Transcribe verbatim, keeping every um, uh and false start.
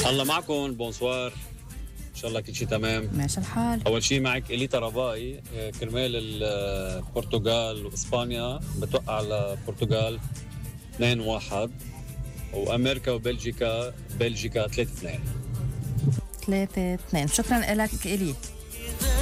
الله معكم. بونسوار. ان شاء الله كل شيء تمام. ماشي الحال. اول شيء معك إليتا رباي. كرمال البرتغال واسبانيا بتوقع على البرتغال اثنين واحد، وامريكا وبلجيكا بلجيكا ثلاثة اثنين. ثلاثة اثنين. شكرا لك إلي.